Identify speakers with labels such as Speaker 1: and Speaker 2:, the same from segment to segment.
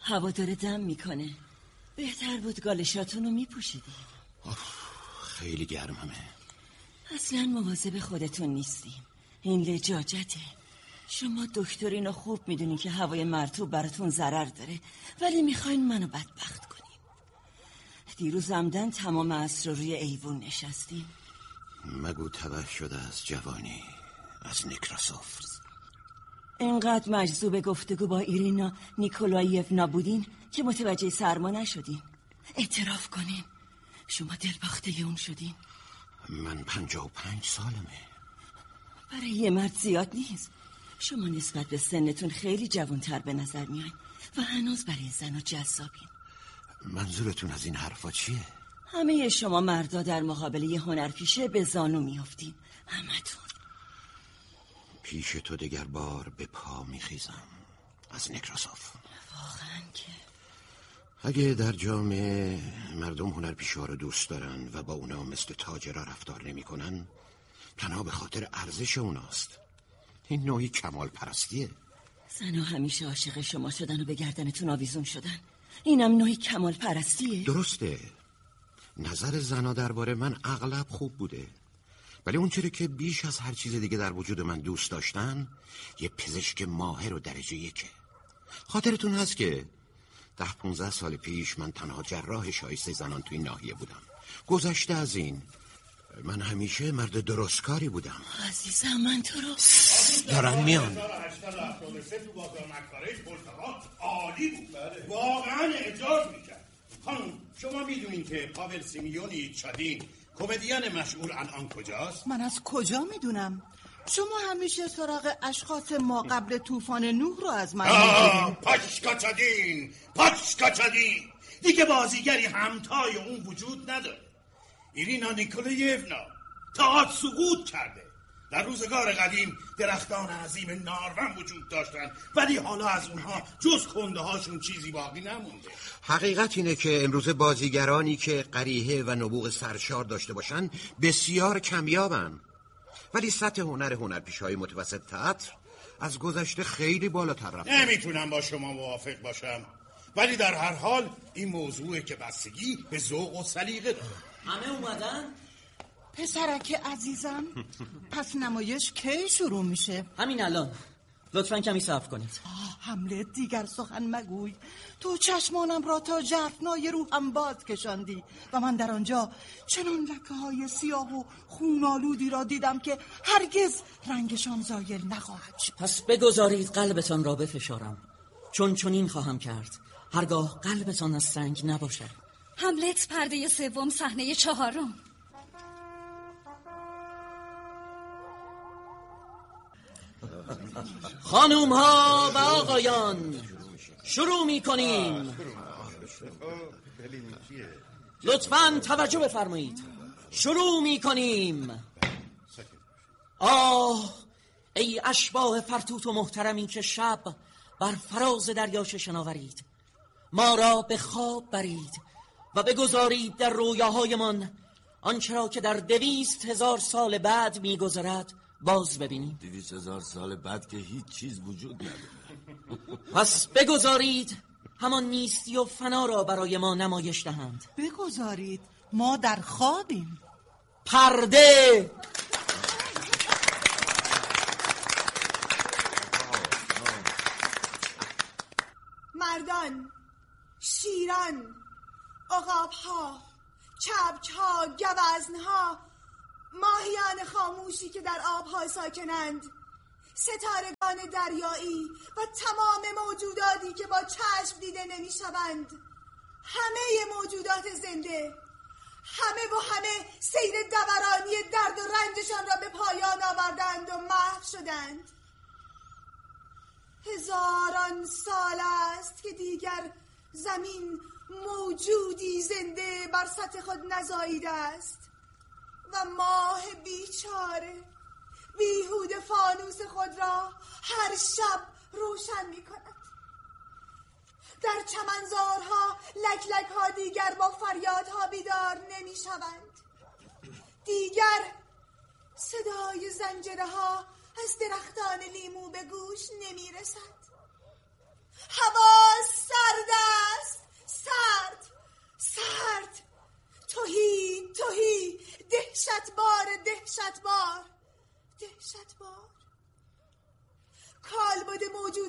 Speaker 1: هوا داره دم میکنه. بهتر بود گالشاتونو میپوشیدیم.
Speaker 2: خیلی گرممه.
Speaker 1: اصلا مواظب خودتون نیستیم. این لجاجته. شما دکترینو خوب میدونین که هوای مرطوب براتون ضرر داره، ولی میخواین منو بدبخت کنین. دیروز عمدن تمام عصر روی ایوون نشستیم.
Speaker 2: مگو تبه شده از جوانی، از نیکراسوف.
Speaker 1: اینقدر مجذوب گفتگو با ایرینا نیکولاییونا بودین که متوجه سرما نشدین. اعتراف کنین شما دلباخته اون شدین.
Speaker 2: من 55 سالمه.
Speaker 1: برای یه مرد زیاد نیست. شما نسبت به سنتون خیلی جوانتر به نظر میاین و هنوز برای زنا جذابین.
Speaker 2: منظورتون از این حرفا چیه؟
Speaker 1: همه شما مردا در مقابل یه هنرپیشه به زانو میافتین. همتون.
Speaker 2: پیش تو دگر بار به پا میخیزم از نیکراسوف.
Speaker 1: واقعا که
Speaker 2: اگه در جامعه مردم هنرپیشه ها رو دوست دارن و با اونا مثل تاجرها رفتار نمی کنن، تنها به خاطر ارزش اوناست. این نوعی کمال پرستیه.
Speaker 1: زنها همیشه عاشق شما شدن و به گردنتون آویزون شدن. اینم نوعی کمال پرستیه.
Speaker 2: درسته. نظر زنها درباره من اغلب خوب بوده، ولی اون چیزی که بیش از هر چیز دیگه در وجود من دوست داشتن یه پزشک ماهر و درجه یکه. خاطرتون هست که 10-15 سال پیش من تنها جراح شایسته زنان توی ناحیه بودم. گذشته از این من همیشه مرد درستکاری بودم.
Speaker 1: عزیزم من تو رو
Speaker 2: دارن میان.
Speaker 3: عالی بود. واقعا اعجاز میکرد. خانم شما میدونین که پاول سیمیونی چادین کمدین مشهور الان کجاست؟
Speaker 4: من از کجا میدونم؟ شما همیشه سراغ اشخاص ما قبل طوفان نوح رو از من میگیرین.
Speaker 3: پاشکا چادین دیگه بازیگری همتای اون وجود نداره. ایرینا نیکولاییونا تئاتر سقوط کرده. در روزگار قدیم درختان عظیم نارون وجود داشتن، ولی حالا از اونها جز کنده هاشون چیزی باقی نمونده.
Speaker 2: حقیقت اینه که امروز بازیگرانی که قریحه و نبوغ سرشار داشته باشن بسیار کمیابن، ولی سطح هنرپیشه‌های متوسط تئاتر از گذشته خیلی بالاتر رفته.
Speaker 3: نمیتونم با شما موافق باشم، ولی در هر حال این موضوعه که بستگی به ذوق و سلیقه داره.
Speaker 5: همه اومدن؟
Speaker 4: پسرک عزیزم پس نمایش کی شروع میشه؟
Speaker 5: همین الان. لطفاً کمی صبر کنید.
Speaker 4: حمله دیگر سخن مگوی. تو چشمانم را تا جرفنای روحم باز کشاندی و من در آنجا چنان لکه های سیاه و خونالودی را دیدم که هرگز رنگشان زایل نخواهد شد.
Speaker 5: پس بگذارید قلبتان را بفشارم، چون چنین خواهم کرد هرگاه قلبتان از سنگ نباشد.
Speaker 6: هملت پرده 3 صحنه 4.
Speaker 5: خانوم ها و آقایان شروع می کنیم. لطفاً توجه بفرمایید. شروع می کنیم. آه ای اشباح فرتوت و محترمی که شب بر فراز دریاچه شناورید، ما را به خواب برید و بگذارید در رویاهایمان آنچه را که در 200,000 سال بعد می‌گذرد باز ببینیم.
Speaker 7: 200,000 سال بعد که هیچ چیز وجود نداره.
Speaker 5: پس بگذارید همان نیستی و فنا را برای ما نمایش دهند.
Speaker 4: بگذارید ما در خوابیم.
Speaker 5: پرده.
Speaker 8: مردان، شیران، عقاب‌ها، چبچ‌ها، گوزن‌ها، ماهیان خاموشی که در آب‌ها ساکنند، ستارگان دریایی و تمام موجوداتی که با چشم دیده نمی‌شوند، همه موجودات زنده، همه و همه سیر دورانی درد و رنجشان را به پایان آوردند و محو شدند. 1000 سال است که دیگر زمین موجودی زنده بر سطح خود نزاییده است و ماه بیچاره بیهوده فانوس خود را هر شب روشن می کند. در چمنزارها لک ها دیگر با فریادها بیدار نمی شوند. دیگر صدای زنجره ها از درختان لیمو به گوش نمی رسد. هوا سرد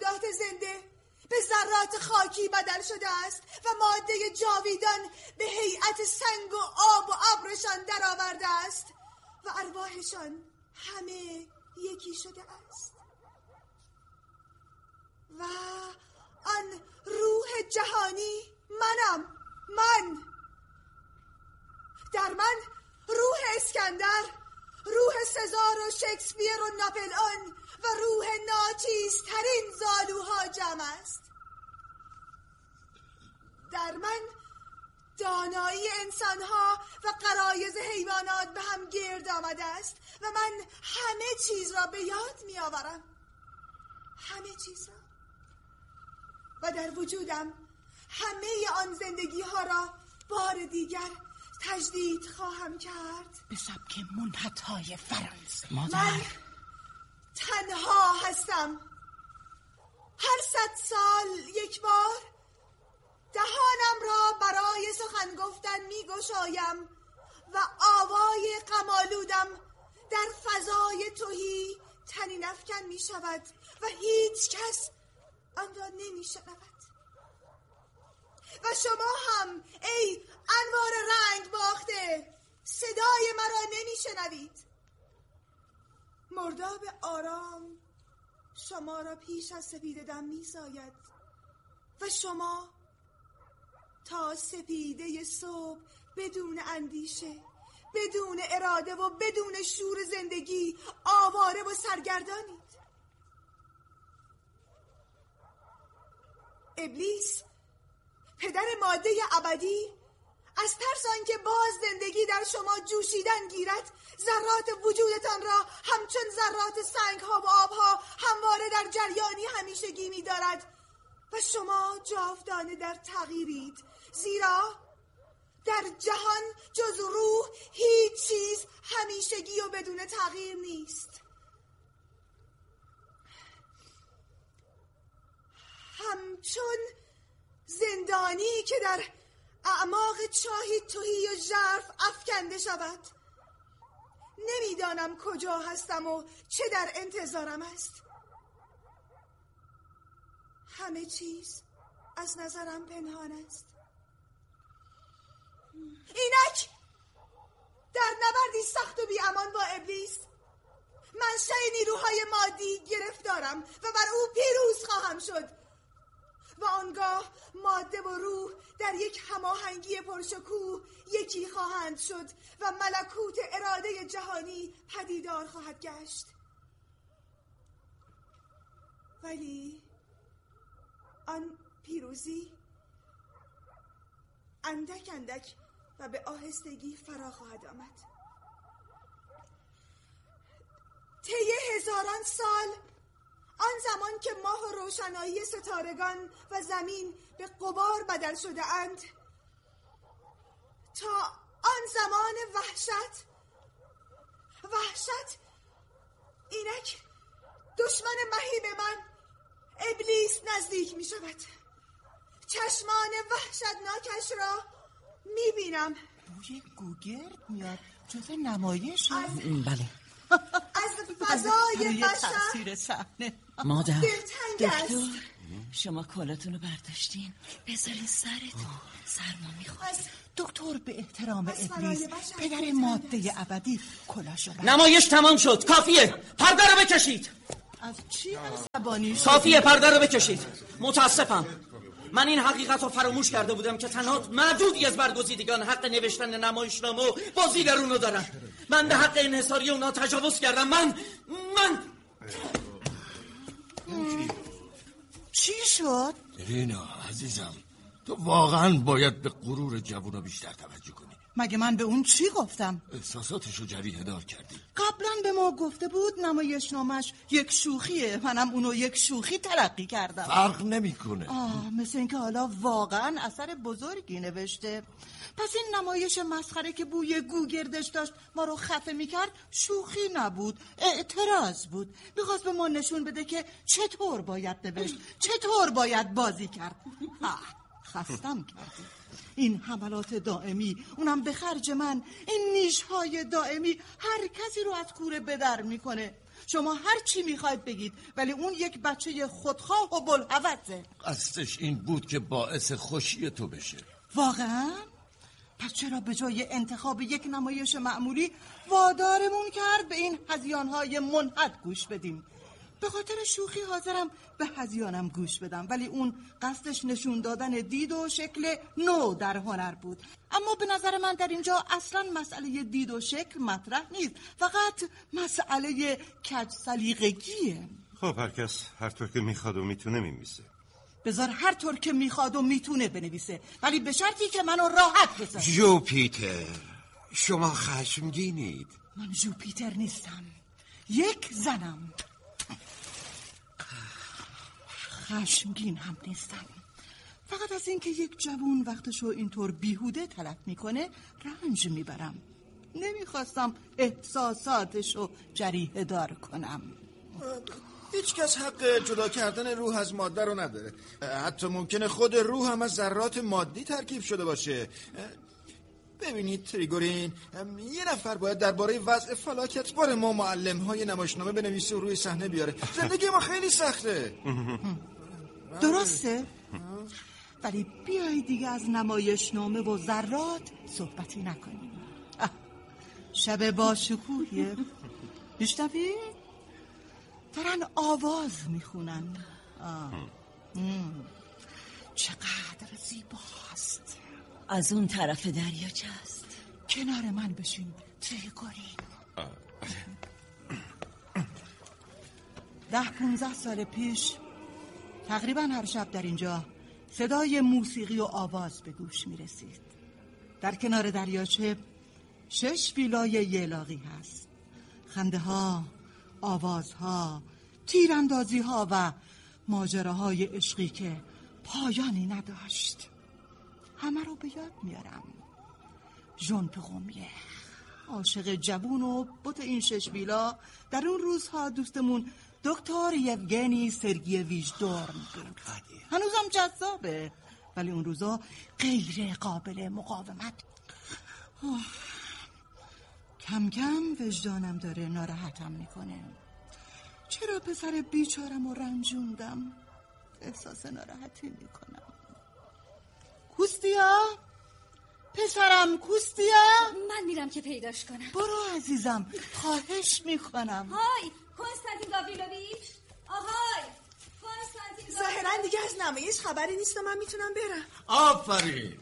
Speaker 8: موجودات زنده به ذرات خاکی بدل شده است و ماده جاویدان به هیئت سنگ و آب و ابرشان درآورده است و ارواحشان همه یکی شده است و آن روح جهانی منم. من در من روح اسکندر، روح سزار و شکسپیر و ناپلئون و روح ناچیزترین زالوها جمع است. در من دانایی انسانها و غرایز حیوانات به هم گرد آمده است و من همه چیز را به یاد می آورم، همه چیز را، و در وجودم همه آن زندگی ها را بار دیگر تجدید خواهم کرد
Speaker 4: به سبک منحت‌های فرانسه.
Speaker 8: من تنها هستم. هر 100 سال یک بار دهانم را برای سخن گفتن می گشایم و آوای غم‌آلودم در فضای تهی طنین افکن می شود و هیچ کس آن را نمی شنود. و شما هم ای انوار رنگ باخته صدای مرا نمی شنوید. مرداب آرام شما را پیش از سپیده دم می ساید و شما تا سپیده صبح بدون اندیشه، بدون اراده و بدون شور زندگی آواره و سرگردانید. ابلیس پدر ماده ابدی از ترس آنکه باز زندگی در شما جوشیدن گیرد ذرات وجودتان را همچون ذرات سنگ‌ها و آب‌ها همواره در جریانی همیشگی می‌دارد و شما جاودانه در تغییرید، زیرا در جهان جز روح هیچ چیز همیشگی و بدون تغییر نیست. همچون زندانی که در اعماق چاهی تهی و ژرف افکنده شود، نمیدانم کجا هستم و چه در انتظارم است. همه چیز از نظرم پنهان است. اینک در نبردی سخت و بی‌امان با ابلیس منشأ نیروهای مادی گرفتارم و بر او پیروز خواهم شد و آنگاه ماده و روح در یک هماهنگی پرشکوه یکی خواهند شد و ملکوت اراده جهانی پدیدار خواهد گشت. ولی آن پیروزی اندک اندک و به آهستگی فرا خواهد آمد. طی هزاران سال، آن زمان که ماه و روشنایی ستارگان و زمین به غبار بدل شده اند، تا آن زمان وحشت اینک دشمن مهیب من ابلیس نزدیک می شود. چشمان وحشتناکش را می بینم.
Speaker 4: بوی گوگرد میاد، جز نمایش.
Speaker 5: بله.
Speaker 8: از فضای
Speaker 4: تاثیر صحنه.
Speaker 5: مادر
Speaker 1: دکتر، شما کلاتونو برداشتین، بذارین سرتون، سرما میخواد.
Speaker 4: دکتر به احترام ابلیس، پدر ماده ابدی، کلاشو برداشت.
Speaker 5: نمایش تمام شد، کافیه، پرده رو بکشید.
Speaker 4: از چی عصبانی شد؟
Speaker 5: کافیه، پرده رو بکشید. متاسفم، من این حقیقت رو فراموش کرده بودم که تنها معدودی از برگزیدگان حق نوشتن نمایشنامه و بازی در اونو دارن. من به حق انحصاری اونا تجاوز کردم. من
Speaker 4: چی شد؟
Speaker 7: رینا عزیزم، تو واقعا باید به غرور جوونا بیشتر توجه کنی.
Speaker 4: مگه من به اون چی گفتم؟
Speaker 7: احساساتشو جریحه دار کردی.
Speaker 4: قبلا به ما گفته بود نمایشنامش یک شوخیه، منم اونو یک شوخی تلقی کردم.
Speaker 7: فرق نمیکنه.
Speaker 4: مثل اینکه حالا واقعا اثر بزرگی نوشته. پس این نمایش مسخره که بوی گوگردش داشت ما رو خفه میکرد شوخی نبود، اعتراض بود. میخواست به ما نشون بده که چطور باید نوشت، چطور باید بازی کرد. خستم کردی. این حملات دائمی، اونم به خرج من، این نیشهای دائمی هر کسی رو از کوره به در میکنه. شما هر چی میخواید بگید، ولی اون یک بچه خودخواه و بلحوثه.
Speaker 7: قصدش این بود که باعث خوشی تو بشه.
Speaker 4: واقعا؟ پس چرا به جای انتخاب یک نمایش معمولی وادارمون کرد به این هذیان‌های منحد گوش بدیم؟ به خاطر شوخی حاضرم به هذیانم گوش بدم، ولی اون قصدش نشون دادن دید و شکل نو در هنر بود. اما به نظر من در اینجا اصلا مسئله دید و شکل مطرح نیست، فقط مسئله کج سلیقگیه.
Speaker 2: خب هر کس هر طور که میخواد و میتونه میمیسه.
Speaker 4: بذار هر طور که میخواد و میتونه بنویسه، ولی به شرطی که منو راحت بذار.
Speaker 2: جوپیتر، شما خشمگینید.
Speaker 4: من جوپیتر نیستم، یک زنم. خشمگین هم نیستم، فقط از اینکه یک جوون وقتشو اینطور بیهوده تلف میکنه رنج میبرم. نمیخواستم احساساتشو جریحه دار کنم.
Speaker 9: هیچ کس حق جدا کردن روح از ماده رو نداره. حتی ممکنه خود روح هم از ذرات مادی ترکیب شده باشه. ببینید تریگورین، یه نفر باید درباره وضع فلاکت بار ما معلم‌های نمایشنامه بنویسه و روی صحنه بیاره. زندگی ما خیلی سخته.
Speaker 4: درسته؟ ولی بیایی دیگه از نمایشنامه و ذرات صحبتی نکنیم. شب باشکوهیه. میشنوی؟ دارن آواز میخونن. چقدر زیباست.
Speaker 1: از اون طرف دریاچه است.
Speaker 4: کنار من بشین تریگورین. 10-15 سال پیش تقریبا هر شب در اینجا صدای موسیقی و آواز به گوش می رسید. در کنار دریاچه 6 ویلای یلاقی هست. خنده ها، آوازها، تیراندازی ها و ماجراهای عشقی که پایانی نداشت. همه رو به یاد میارم. ژون پغومیه، عاشق جوون و بوت این 6 ویلا، در اون روزها دوستمون دکتر یوگنی سرگیویچ دورم بود. هنوزم جذابه، ولی اون روزا غیر قابل مقاومت. کم کم وجدانم داره ناراحتم میکنه. چرا پسر بیچارم رو رنجوندم؟ احساس ناراحتی میکنم. کوستیا؟ پسرم کوستیا؟
Speaker 6: من میرم که پیداش کنم.
Speaker 4: برو عزیزم، خواهش میکنم.
Speaker 6: های کنستانتین گاوریلوویچ، آهای کنستانتین.
Speaker 8: ظاهرا دیگه از نمایش خبری نیست و من میتونم برم.
Speaker 7: آفرین.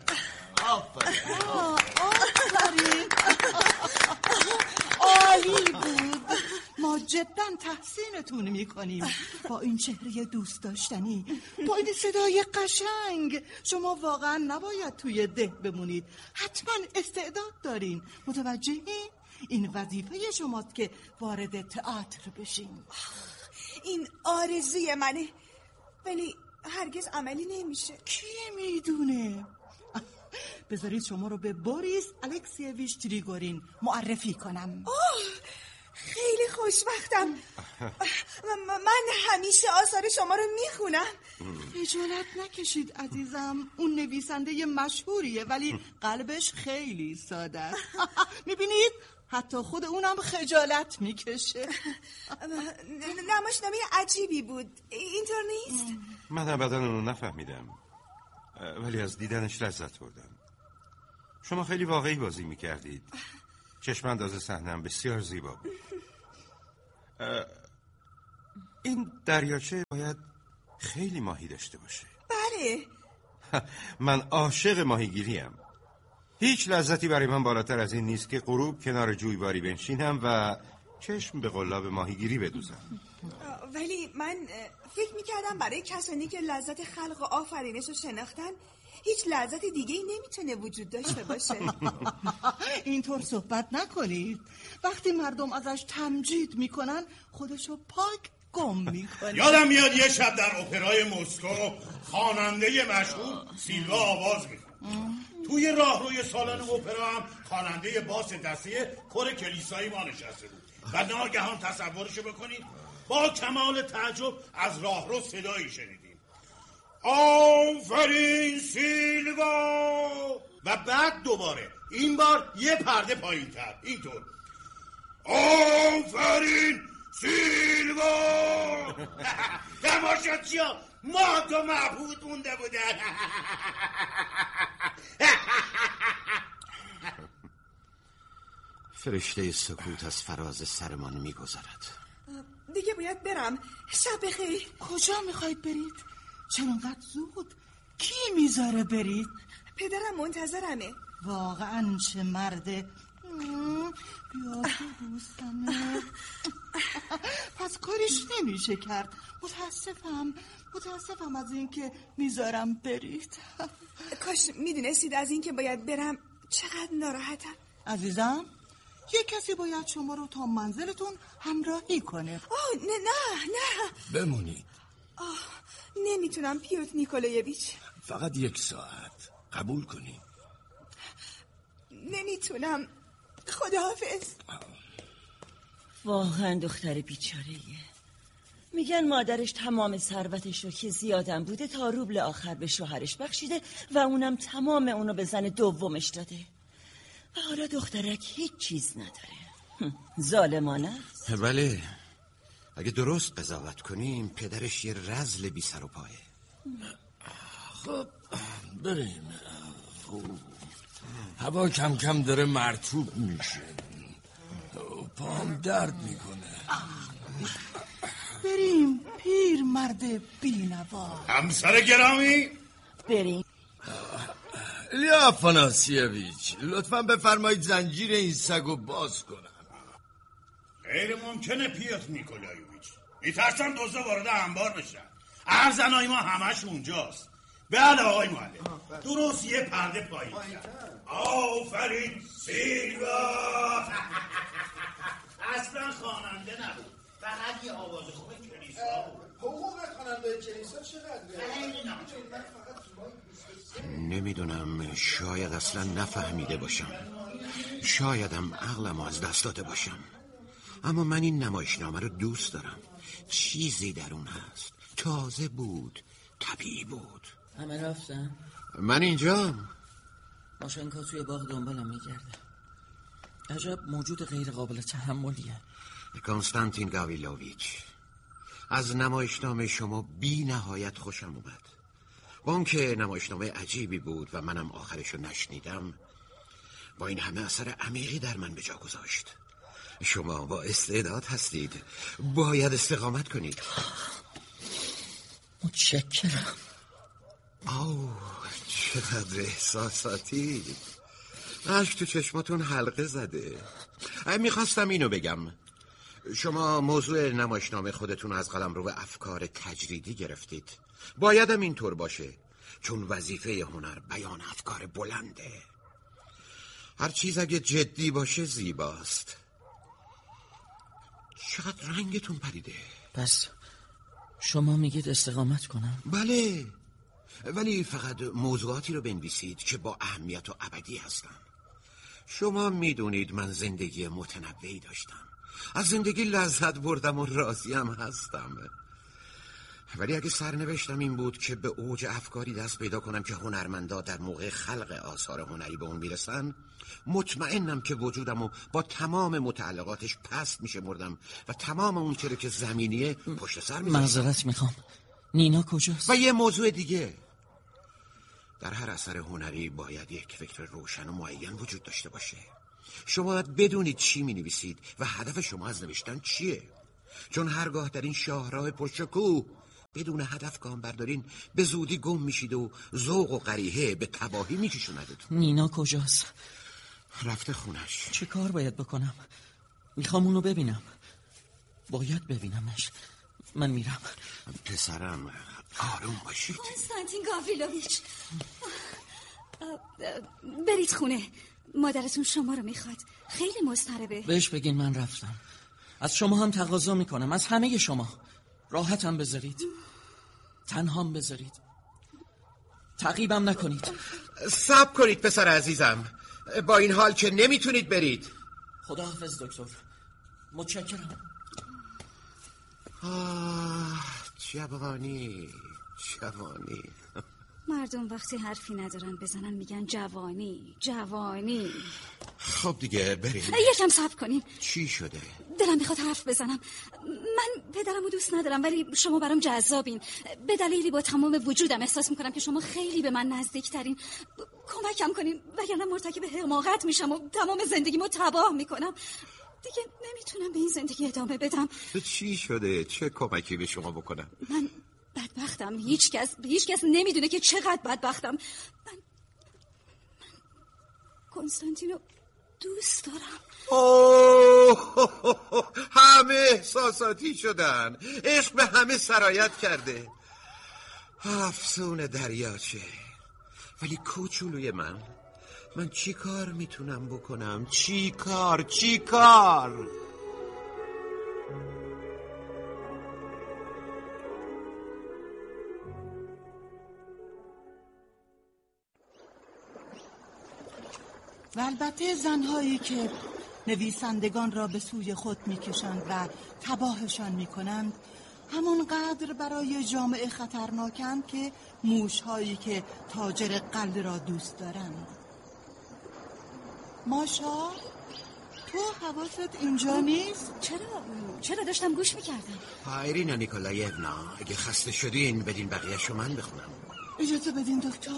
Speaker 4: عالی بود. ما جدا تحسینتون میکنیم. با این چهره دوست داشتنی، با این صدای قشنگ، شما واقعا نباید توی ده بمونید. حتما استعداد دارین. متوجهین؟ این وظیفه شماست که وارد تئاتر بشین.
Speaker 8: این آرزوی منه، ولی هرگز عملی نمیشه.
Speaker 4: کی میدونه؟ بذارید شما رو به بوریس الکسیویچ تریگورین معرفی کنم.
Speaker 8: خیلی خوشبختم. من همیشه آثار شما رو میخونم.
Speaker 4: خجالت نکشید عزیزم، اون نویسنده مشهوریه ولی قلبش خیلی ساده است. میبینید؟ حتی خود اونم خجالت میکشه.
Speaker 8: نمایشنامه عجیبی بود، اینطور نیست؟
Speaker 2: من ابدا اونو نفهمیدم، ولی از دیدنش لذت بردم. شما خیلی واقعی بازی میکردید. چشم انداز صحنه‌ام بسیار زیبا بود. این دریاچه باید خیلی ماهی داشته باشه.
Speaker 8: بله.
Speaker 2: من عاشق ماهیگیریم. هیچ لذتی برای من بالاتر از این نیست که غروب کنار جویباری بنشینم و چشم به قلاب ماهیگیری بدوزم.
Speaker 8: ولی من فکر میکردم برای کسانی که لذت خلق و آفرینش رو شناختن هیچ لذت دیگه ای نمیتونه وجود داشته باشه.
Speaker 4: اینطور صحبت نکنید. وقتی مردم ازش تمجید میکنن خودشو پاک گم میکنه.
Speaker 3: یادم میاد یه شب در اپرای مسکو خواننده مشهور سیلوا آواز میخوند. توی راهروی سالن اپرا هم خواننده باس دسته کور کلیسایی ما نشسته بود و ناگهان تصورشو بکنید با کمال تعجب از راهرو صدایی شنیدیم: آفرین سیلوا. و بعد دوباره، این بار یه پرده پایین تر، اینطور: آفرین سیلوا تماشاچیا ما تو مبهوت مونده بودن.
Speaker 2: فرشته سکوت از فراز سرمان میگذرد.
Speaker 8: دیگه باید برم. شب بخیر.
Speaker 4: کجا میخواید برید؟ چرا انقدر زود؟ کی میذاره برید؟
Speaker 8: پدرم منتظرمه.
Speaker 4: واقعا چه مرده. بیا که دوستمه. پس کارش نمیشه کرد. متاسفم از اینکه میذارم برید.
Speaker 8: کاش میدونستید از اینکه باید برم چقدر ناراحتم.
Speaker 4: عزیزم یه کسی باید شما رو تا منزلتون همراهی کنه.
Speaker 8: نه
Speaker 7: بمونید.
Speaker 8: نمیتونم پیوتر نیکولایویچ.
Speaker 7: فقط 1 ساعت قبول کنید.
Speaker 8: نمیتونم. خداحافظ.
Speaker 1: واقعا دختر بیچاره‌ایه. میگن مادرش تمام ثروتش رو که زیادم بوده تا روبل آخر به شوهرش بخشیده و اونم تمام اونو به زن دومش داده و حالا دخترک هیچ چیز نداره. ظالمانه است.
Speaker 2: بله، اگه درست قضاوت کنیم پدرش یه رذل بی سر و پایه.
Speaker 7: خب بریم. هوا کم کم داره مرطوب میشه. پام درد میکنه.
Speaker 4: بریم پیر مرد بینوا.
Speaker 3: همسر گرامی
Speaker 1: بریم.
Speaker 7: الیا افاناسیویچ لطفاً بفرمایید زنجیر این سگو باز کنم.
Speaker 3: غیر ممکنه پیوتر نیکولایویچ. میترسم دزدا وارد انبار بشن. ارزنای ما همش اونجاست. بله آقای معلم، درست یه پرده پایین. آفرین سیلوا. اصلا خواننده نبود، فقط یه آواز خوب کلیسا بود.
Speaker 9: حقوق خواننده کلیسا چقدره؟
Speaker 2: نمیدونم، شاید اصلا نفهمیده باشم، شایدم عقلم از دست داده باشم، اما من این نمایشنامه رو دوست دارم. چیزی در اون هست. تازه بود، طبیعی بود.
Speaker 5: همه رفتن؟
Speaker 2: من اینجام.
Speaker 5: ماشنکا توی باغ دنبالم میگرده. عجب موجود غیر قابل تحملیه.
Speaker 2: کنستانتین گاویلوویچ، از نمایشنامه شما بی نهایت خوشم اومد. با اون که نمایشنامه عجیبی بود و منم آخرشو نشنیدم، با این همه اثر عمیقی در من به جا گذاشت. شما با استعداد هستید، باید استقامت کنید.
Speaker 5: متشکرم.
Speaker 2: چقدر احساساتی. اشک تو چشماتون حلقه زده. میخواستم اینو بگم، شما موضوع نمایشنامه خودتون از قلمرو افکار تجریدی گرفتید. بایدم اینطور باشه، چون وظیفه هنر بیان افکار بلنده. هر چیز اگه جدی باشه زیباست. چقدر رنگتون پریده.
Speaker 5: پس شما میگید استقامت کنم؟
Speaker 2: بله، ولی فقط موضوعاتی رو بنویسید که با اهمیت و ابدی هستن. شما میدونید من زندگی متنوعی داشتم، از زندگی لذت بردم و راضیم هستم. ولی اگه سرنوشتم این بود که به اوج افکاری دست پیدا کنم که هنرمندا در موقع خلق آثار هنری به اون میرسن، مطمئنم که وجودمو با تمام متعلقاتش پست میشمردم و تمام اون چیزی که زمینیه پشت سر میذاشتم.
Speaker 5: معذرت میخوام، نینا کجاست؟
Speaker 2: و یه موضوع دیگه، در هر اثر هنری باید یک فکر روشن و معین وجود داشته باشه. شما باید بدونید چی می‌نویسید و هدف شما از نوشتن چیه، چون هرگاه در این شاهراه پشت کوه بدون هدف گام بردارین به زودی گم میشید و ذوق و قریحه به تباهی میکشوندتون.
Speaker 5: نینا کجاست؟
Speaker 2: رفته خونش.
Speaker 5: چه کار باید بکنم؟ میخوام اونو ببینم. باید ببینمش. من میرم.
Speaker 2: پسرم آروم باشید.
Speaker 6: کنستانتین گاوریلوویچ، برید خونه، مادرتون شما رو میخواد، خیلی مضطربه.
Speaker 5: بهش بگین من رفتم. از شما هم تقاضا میکنم، از همه شما، راحتم بذارید، تنهام بذارید، تعقیبم نکنید.
Speaker 2: صبر کنید پسر عزیزم، با این حال که نمیتونید برید.
Speaker 5: خداحافظ دکتر، متشکرم.
Speaker 2: جوانی
Speaker 6: مردم وقتی حرفی ندارن بزنن میگن جوانی جوانی.
Speaker 2: خب دیگه بریم.
Speaker 6: یکم صبر کنیم.
Speaker 2: چی شده؟
Speaker 6: دلم میخواد حرف بزنم. من پدرمو دوست ندارم ولی شما برام جذابین. به دلیلی با تمام وجودم احساس میکنم که شما خیلی به من نزدیکترین. کمکم کنین وگرنه مرتکب حماقت میشم و تمام زندگیمو تباه میکنم. دیگه نمیتونم به این زندگی ادامه بدم.
Speaker 2: چی شده؟ چه کمکی به شما بکنم؟ من
Speaker 6: بدبختم. هیچ کس نمیدونه که چقدر بدبختم. من کنستانتینو دوست دارم.
Speaker 2: همه احساساتی شدن. عشق به همه سرایت کرده. افسون دریاچه. ولی کوچولوی من چی کار میتونم بکنم؟ چی کار؟
Speaker 4: و البته زنهایی که نویسندگان را به سوی خود میکشند و تباهشان میکنند همونقدر برای جامعه خطرناکند که موشهایی که تاجر قلعه را دوست دارند. ماشا، تو حواست اینجا نیست؟
Speaker 6: چرا داشتم گوش میکردم.
Speaker 2: ایرینا نیکولایونا، اگه خسته شدین بدین بقیه‌شو من بخونم.
Speaker 4: اجازه بدین دکتر.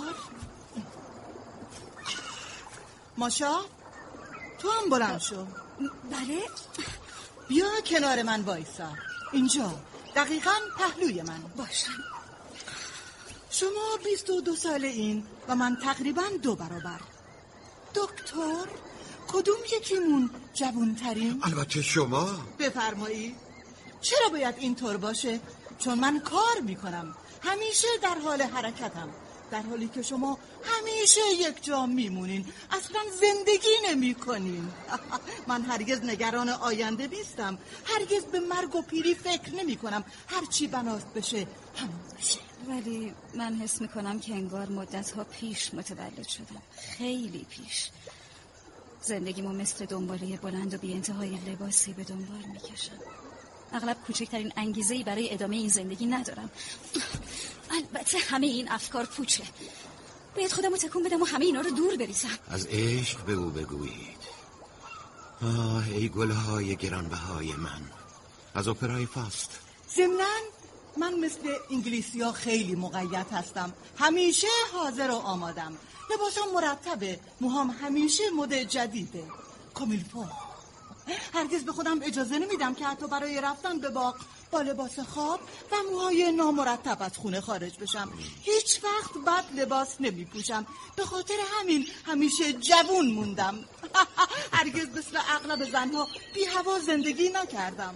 Speaker 4: ماشا، تو هم بلند شو.
Speaker 6: بله.
Speaker 4: بیا کنار من وایسا. اینجا دقیقاً پهلوی من.
Speaker 6: باشم.
Speaker 4: شما 22 ساله این و من تقریباً 2 برابر. دکتر، کدوم یکیمون جوان‌ترین؟
Speaker 2: البته شما.
Speaker 4: بفرمایید. چرا باید اینطور باشه؟ چون من کار میکنم. همیشه در حال حرکتم. در حالی که شما همیشه یک جا میمونین. اصلا زندگی نمی کنین. من هرگز نگران آینده نیستم. هرگز به مرگ و پیری فکر نمی کنم. هرچی بناست بشه همون بشه.
Speaker 6: ولی من حس میکنم که انگار مدتها پیش متولد شدم. خیلی پیش. زندگیمو مثل دنباله بلند و بی انتهای لباسی به دنبال میکشم. اغلب کوچکترین انگیزه‌ای برای ادامه این زندگی ندارم. البته همه این افکار پوچه. باید خودمو تکون بدم و همه اینا رو دور بریزم.
Speaker 2: از عشق به او بگویید. ای گلهای گرانبهای من. از اپرای فاست.
Speaker 4: ضمناً من مثل انگلیسی‌ها خیلی مقید هستم. همیشه حاضر و آمادم. لباسم مرتبه. موهام همیشه مد جدیده. کامیلفو. هرگز به خودم اجازه نمیدم که حتی برای رفتن به باغ با لباس خواب و موهای نامرتب از خونه خارج بشم. هیچ وقت بد لباس نمی پوشم. به خاطر همین همیشه جوون موندم. هرگز مثل اغلب زنها بی هوا زندگی نکردم.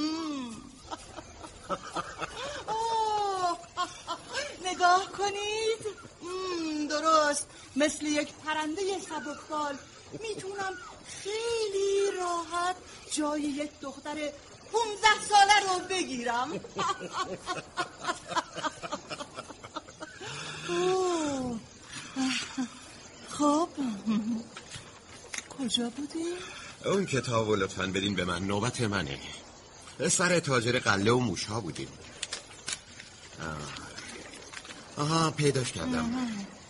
Speaker 4: نگاه کنید. درست مثل یک پرنده سبکبال میتونم خیلی راحت جای یک دختر 15 ساله رو بگیرم. خب کجا بودی؟
Speaker 2: اون کتابو لطفاً بدین به من. نوبت منه. سر تاجر قله و موشها بودیم. آها پیداش کردم.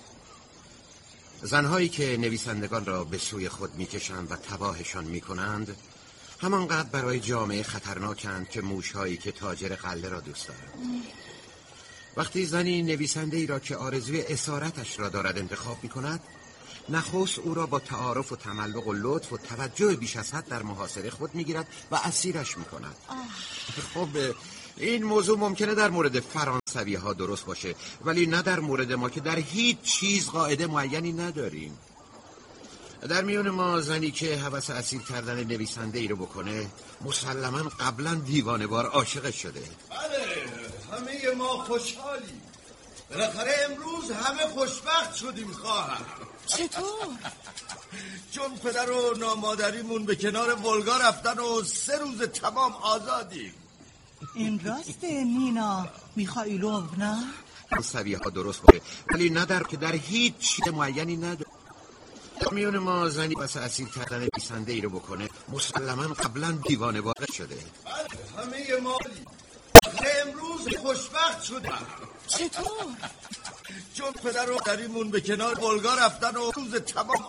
Speaker 2: زنهایی که نویسندگان را به سوی خود میکشند و تباهشان میکنند همانقدر برای جامعه خطرناکند که موشهایی که تاجر قله را دوست دارند. وقتی زنی نویسنده ای را که آرزوی اسارتش را دارد انتخاب میکند، نخست او را با تعارف و تملق و لطف و توجه بیش از حد در محاصره خود میگیرد و اسیرش میکند. خب این موضوع ممکنه در مورد فرانسوی ها درست باشه، ولی نه در مورد ما که در هیچ چیز قاعده معینی نداریم. در میون ما زنی که هوس اسیر کردن نویسنده ای رو بکنه مسلماً قبلا دیوانه‌وار عاشقش شده.
Speaker 7: بله، همه ما خوشحالیم. بالاخره امروز همه خوشبخت شدیم خواهر.
Speaker 4: چطور؟
Speaker 7: چون پدر و نامادریمون به کنار ولگا رفتن و 3 روز تمام آزادیم.
Speaker 4: این راسته نینا میخائیلوونا؟
Speaker 2: سویه ها درست باشه، ولی نه در هیچ چیز معینی نداره. در میون ما زنی بس اسیر کردن نویسنده ای رو بکنه مسلماً قبلا دیوانه‌وار شده.
Speaker 7: بله، همه ما امروز خوشبخت شدیم.
Speaker 4: چطور؟
Speaker 7: چون پدر و دریمون به کنار بلگا رفتن و روز تمام